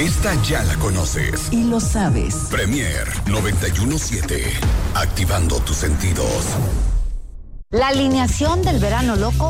Esta ya la conoces. Y lo sabes. Premier 91.7. Activando tus sentidos. La alineación del verano loco